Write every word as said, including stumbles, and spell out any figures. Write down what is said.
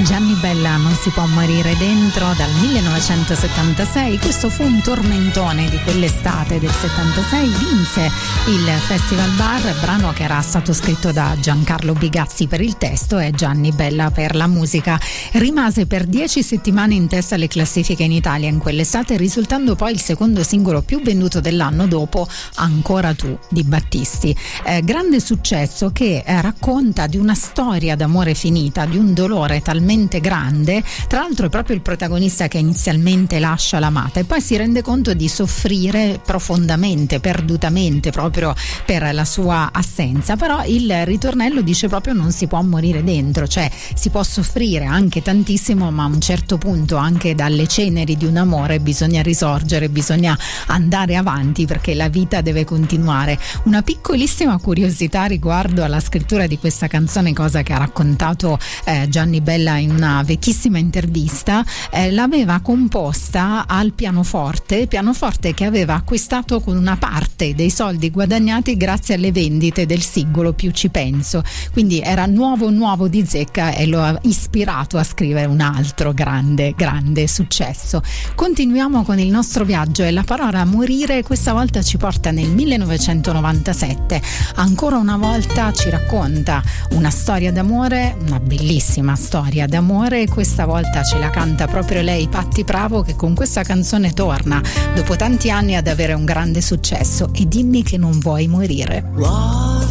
Gianni Bella, non si può morire dentro, dal millenovecentosettantasei. Questo fu un tormentone di quell'estate del settantasei, vinse il Festival Bar, brano che era stato scritto da Giancarlo Bigazzi per il testo e Gianni Bella per la musica. Rimase per dieci settimane in testa alle classifiche in Italia in quell'estate, risultando poi il secondo singolo più venduto dell'anno dopo Ancora tu di Battisti. Eh, grande successo che eh, racconta di una storia d'amore finita, di un dolore talmente grande. Tra l'altro è proprio il protagonista che inizialmente lascia l'amata e poi si rende conto di soffrire profondamente, perdutamente, proprio per la sua assenza. Però il ritornello dice proprio non si può morire dentro, cioè si può soffrire anche tantissimo, ma a un certo punto anche dalle ceneri di un amore bisogna risorgere, bisogna andare avanti perché la vita deve continuare. Una piccolissima curiosità riguardo alla scrittura di questa canzone, cosa che ha raccontato eh, Gianni Bella in una vecchissima intervista, eh, l'aveva composta al pianoforte, pianoforte che aveva acquistato con una parte dei soldi guadagnati grazie alle vendite del singolo Più ci penso, quindi era nuovo nuovo di zecca e lo ha ispirato a scrivere un altro grande grande successo. Continuiamo con il nostro viaggio e la parola morire questa volta ci porta nel millenovecentonovantasette. Ancora una volta ci racconta una storia d'amore, una bellissima storia d'amore, e questa volta ce la canta proprio lei, Patti Pravo, che con questa canzone torna dopo tanti anni ad avere un grande successo. E dimmi che non vuoi morire. Wow.